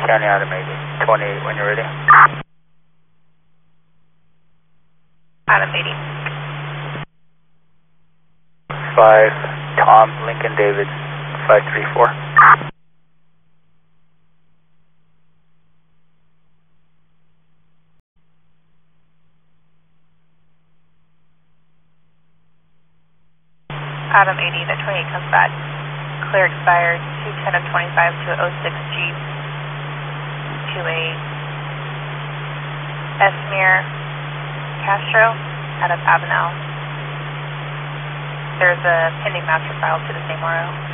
County, Adam 80. 28 when you're ready. Adam 80. 5, Tom, Lincoln, David, 534. Adam 80, the 28 comes back. Clear expired 210 of 25 to 06G to a Esmir Castro out of Avenel. There's a pending master file to the same RO.